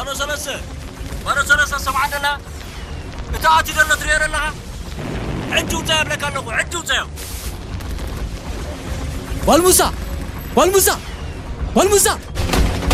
بارو سلسة سمعنا لها بتاعتي دلنا ترير لها عجو تايب لك اللغو عجو تايب والموسى